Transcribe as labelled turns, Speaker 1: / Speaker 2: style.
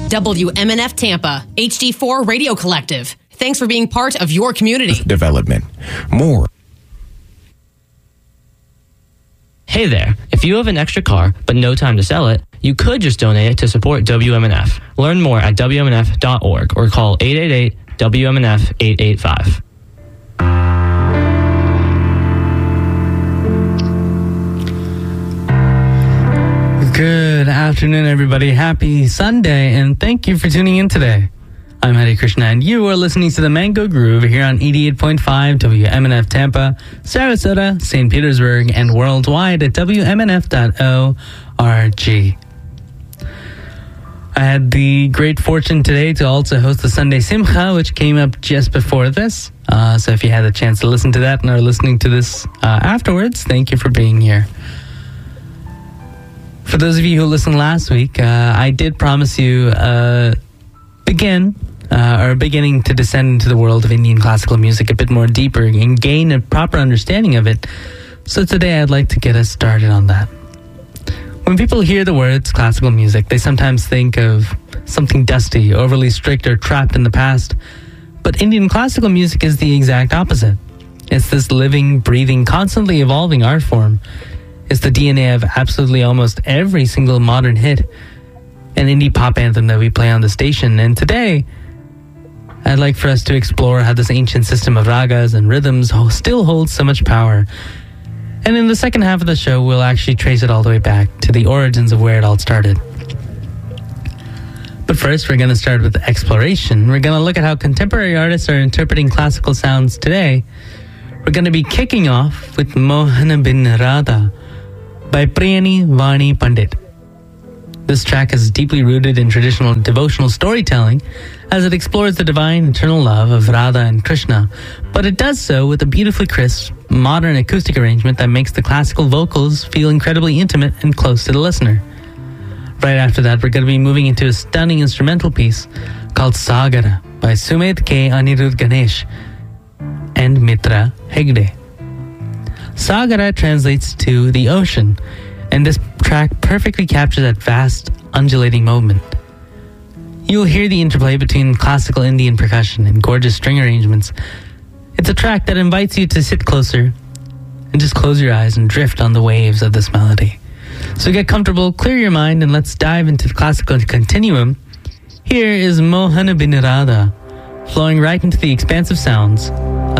Speaker 1: WMNF Tampa, HD4 Radio Collective. Thanks for being part of your community.
Speaker 2: Development. More.
Speaker 3: Hey there, if you have an extra car but no time to sell it, you could just donate it to support WMNF. Learn more at WMNF.org or call 888-WMNF-885.
Speaker 4: Good afternoon, everybody. Happy Sunday, and thank you for tuning in today. I'm Hare Krishna, and you are listening to the Mango Groove here on 88.5 WMNF Tampa, Sarasota, St. Petersburg, and worldwide at WMNF.org. I had the great fortune today to also host the Sunday Simcha, which came up just before this. So if you had a chance to listen to that and are listening to this afterwards, thank you for being here. For those of you who listened last week, I did promise you beginning to descend into the world of Indian classical music a bit more deeper and gain a proper understanding of it. So today I'd like to get us started on that. When people hear the words classical music, they sometimes think of something dusty, overly strict, or trapped in the past. But Indian classical music is the exact opposite. It's this living, breathing, constantly evolving art form. It's the DNA of absolutely almost every single modern hit and indie pop anthem that we play on the station. And today, I'd like for us to explore how this ancient system of ragas and rhythms still holds so much power. And in the second half of the show, we'll actually trace it all the way back to the origins of where it all started. But first, we're going to start with exploration. We're going to look at how contemporary artists are interpreting classical sounds today. We're going to be kicking off with Mohana Bin Radha by Priyani Vani Pandit. This track is deeply rooted in traditional devotional storytelling as it explores the divine eternal love of Radha and Krishna, but it does so with a beautifully crisp, modern acoustic arrangement that makes the classical vocals feel incredibly intimate and close to the listener. Right after that, we're going to be moving into a stunning instrumental piece called Sagara by Sumedh K. Anirudh Ganesh and Mitra Hegde. Sagara translates to the ocean, and this track perfectly captures that vast, undulating movement. You'll hear the interplay between classical Indian percussion and gorgeous string arrangements. It's a track that invites you to sit closer and just close your eyes and drift on the waves of this melody. So get comfortable, clear your mind, and let's dive into the classical continuum. Here is Mohana Bin Radha, flowing right into the expansive sounds